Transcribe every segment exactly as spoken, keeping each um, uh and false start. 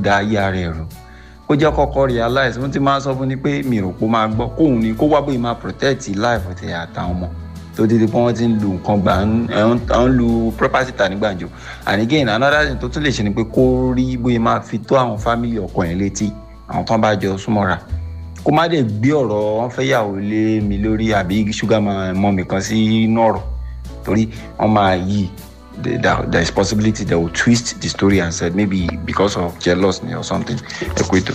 da ayé ara ẹ̀ rú kó jẹ́ kọ́kọ́ realize wọ́n ti máa sọ fún ni pé mi rò pé ó máa gbọ́ kóun ni kó wá bóyá máa protect life ọ̀tẹ̀ àtàwọn ọmọ tó dédé pé wọ́n ti ń lu nǹkan gbà ń lu property tà ní gbàǹjo and again another thing tó tún lè ṣe ni pé kó rí bóyá máa fi tó àwọn family ọkọ yẹn létí àwọn tó ń bá jọ súnmọ́ra kó má dẹ̀ gbé ọ̀rọ̀ wọn fẹ́ yàwó lé mi lórí àbí sugar mọ́ mi kan sí inú ọ̀rọ̀ torí wọ́n máa yí there is possibility they will twist the story and said maybe because of jealousy or something equator.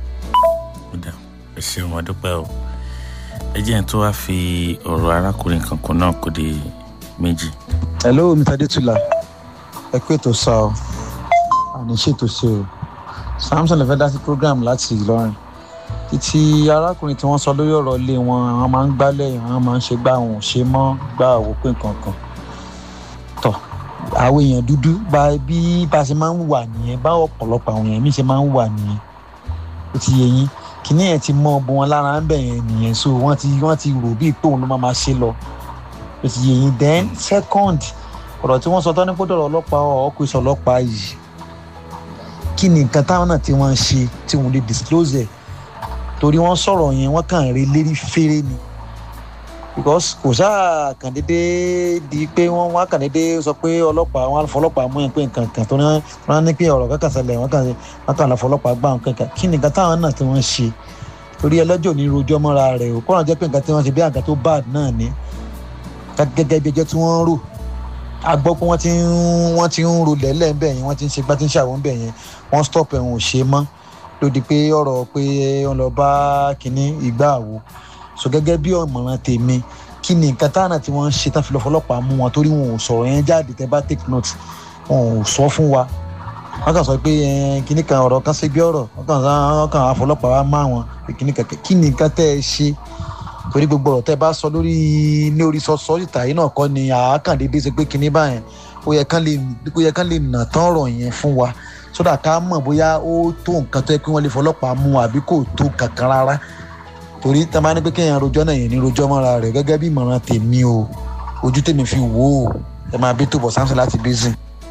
ẹ ṣeun mo dúpẹ́ o ẹ jẹ́ n tó wá fi ọ̀rọ̀ arákùnrin kankan náà kò dé méjì. hello Mr. Adétúlà ẹ kú ètò sá ọ àní ṣètò ṣe o Samson lè fẹ́ dá sí program láti Ìlọrin títí arákùnrin tí wọ́n sọ lórí ọ̀rọ̀ ilé wọn àwọn máa ń gbálẹ̀ àwọn máa ń ṣe gbá àwọn ò ṣe mọ́ gbá òwòpin kankan tọ̀ àwọn èèyàn dúdú bá bí bá ṣe máa ń wà nìyẹn bá ọ̀pọ̀lọpọ̀ àwọn èèyàn míì ṣe máa ń wà nìyẹn ó ti yé yín kìíní ẹ̀ ti mọ ọbọ wọn lára ń bẹ̀ yẹn nìyẹn so wọ́n ti wọ́n ti rò bíi pé òun ló máa máa ṣe lọ ó ti yé yín then second ọ̀rọ̀ tí wọ́n sọ tán ní pọ́tọ̀ ọlọ́pàá ọkùnrin ọlọ́pàá yìí kí ni nǹkan táwọn náà tí wọ́n ń ṣe tí wọ́n lè disclose ẹ̀ torí wọ́n sọ̀rọ̀ yẹn wọ́n kàn rí lérí fèrè ni because kò sáà kàn déédéé di pé wọ́n wá kàn déédéé sọ pé ọlọ́pàá wọn fọlọ́pàá mú yẹn pé nǹkan kan tó ní wọ́n ní pé ọ̀rọ̀ kankan ṣẹlẹ̀ wọ́n kàn wọ́n kàn fọlọ́pàá gbà wọn kankan kí ni nǹkan táwọn náà tí wọ́n ṣe torí ẹlẹ́jọ́ ní rojọ́ mọ́ra rẹ̀ o kọ́nà jẹ́ pé nǹkan tí wọ́n ṣe bí àǹkan tó bad náà ni gẹ́gẹ́ bí ẹjọ́ tí wọ́n rò a gbọ́ pé wọ́n ti ń wọ́n ti ń ro lẹ́lẹ́ ńbẹ̀ yẹn wọ́n ti ń ṣe gbá tí ń ṣàwọn ńbẹ̀ yẹn wọ́n stop ẹ̀ wọn ò ṣe mọ́ lódì pé ọ̀rọ̀ pé wọ́n lọ bá kínní ìgbà àwo so gẹ́gẹ́ bí ọ̀mọ̀ràn tèmi kí ni nǹkan táwọn tí wọ́n ń ṣe tán fi lọ fọlọ́pàá mú wọn torí wọn ò sọ̀rọ̀ yẹn jáde tẹ́ bá take note wọn ò sọ fún wa wọ́n kàn sọ pé kínní kan ọ̀rọ̀ kan ṣe bí ọ̀rọ̀ wọ́n kàn wọ́n kàn àfọlọ́pàá wa má wọn kínní kan kí ni nǹkan tẹ́ ẹ ṣe torí gbogbo ọ̀rọ̀ tẹ́ bá sọ lórí ní orí sọ́sọ́ ìta yìí náà kọ́ ni àákàndéédé ṣe pé kínní báyẹn ó yẹ kán lè ó yẹ kán lè nà tán ọ̀rọ̀ yẹn fún wa sódà ká mọ̀ bóyá ó tó nǹkan tó yẹ kí wọ́n lè fọlọ́pàá mú àbí kò tó kankan rárá torí tá a bá ní pé kéèyàn rojọ́ náà yẹn ní rojọ́ mọ́ra rẹ̀ gẹ́gẹ́ bí ìmọ̀ràn tèmi o ojú tèmi fi wò ó ẹ máa bí tó bọ̀ Samson láti Basin.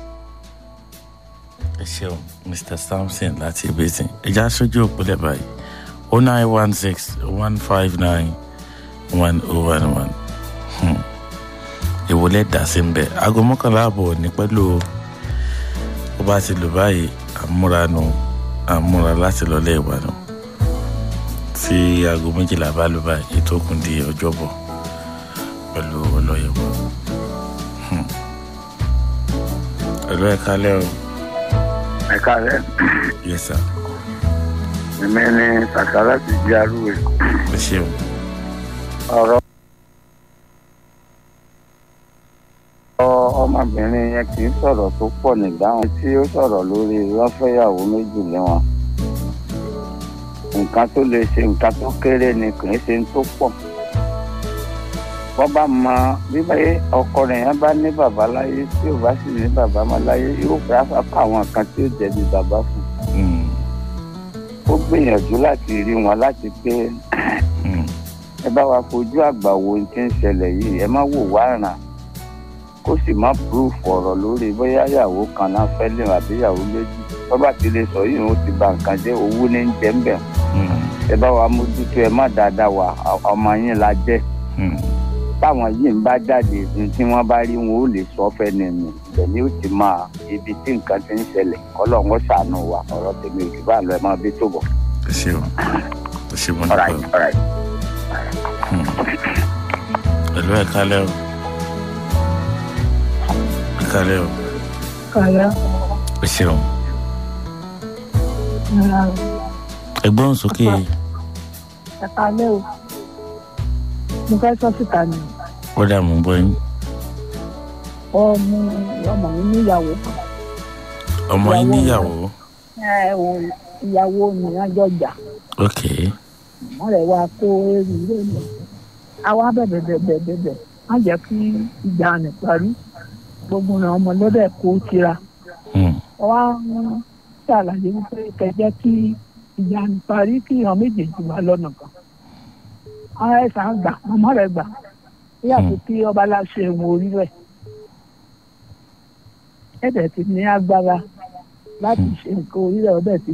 ẹ ṣeun Mr. Samson láti Basin ìjà aṣojú òpólẹ̀ báyìí oh nine one six one five nine one oh one one ìwọlẹ̀ dà sí ń bẹ̀ aago mọ́kànlá àbọ̀ ní pẹ̀lú ó bá ti lò báyìí àmúra nù àmúra láti lọlé ìwà nù tí aago méjìlá bá lò báyìí ètò òkun di ọjọ́bọ̀ pẹ̀lú ọlọ́yẹ̀wò. ẹ̀lú ẹ̀ka lẹ́ o. ẹ̀ka lẹ́. yes sir. èmi ni sàkárà ti di arúgbó. ẹ ṣeun. ọ̀rọ̀ ọmọbìnrin yẹn kì í sọ̀rọ̀ tó pọ̀ nígbàwọn tí ó sọ̀rọ̀ lórí wọ́n fẹ́yàwó méjì léwọn nǹkan tó lè ṣe nǹkan tó kéré ni kì í ṣe tó pọ̀ wọ́n bá mọ bíbá ọkọ rẹ̀ yẹn bá ní bàbá láyé tí ò bá sì ní bàbá mọ́ láyé yóò fẹ́ afáfá àwọn kan tí ó jẹ̀bi bàbá fún ó gbìyànjú láti rí wọn láti pé ẹ bá wa fojú àgbà wo ohun tí ń ṣẹlẹ̀ yìí ẹ má wò wá ràn kó sì má proof ọ̀rọ̀ lórí bóyá ìyàwó kan náà fẹ́ lè àbí ìyàwó méjì tó bá ti lè sọ yìí ó ti ba nǹkan jẹ́ owó ní ń jẹ́ ń bẹ̀ ẹ bá wa mójútó ẹ má dáadáa wà ọmọ yín la jẹ́ táwọn yìí ń bá jáde tí wọ́n bá rí wọn ó lè sọ fẹ́ nìyẹn ibẹ̀ ni ó ti máa ibi tí nǹkan ti ń ṣẹlẹ̀ Ọlọ́run ṣàánú wa ọ̀rọ̀ tèmi ò jù bá lọ ẹ máa bí tó bọ̀. ẹ ṣe o ẹ ṣe wọn nípa ẹ̀lú ẹ̀ka lẹ́ o ẹ̀ka lẹ́ o. kàlẹ́. ẹ ṣeun. ẹgbọ́n sókè. ẹ̀ka lẹ́ o mo fẹ́ sọ síta ni. ó dà mú bọ́ yín. ọmọ ọmọ mi níyàwó. ọmọ yín níyàwó. ẹ ò ìyàwó mi lájọ jà. ok. wọ́n rẹ̀ wá kó èrú lónìí. àwa bẹ̀bẹ̀ bẹ̀bẹ̀ bẹ̀bẹ̀ má jẹ́ kí ìjà nì parí gbogbo náà ọmọ lọ́dẹ̀ kó tira. wá ń ṣàlàyé wípé kẹjẹ́ kí ìjà nì parí kí ìhàn méjèèjì wà lọ́nà kan. àwọn ẹ̀sán gbà mọ́mọ́ rẹ̀ gbà yàtọ̀ kí ọba láṣẹ ìwọ̀n orí rẹ̀ ẹ̀dẹ̀ ti ní agbára láti ṣe nǹkan orí rẹ̀ ọbẹ̀ ti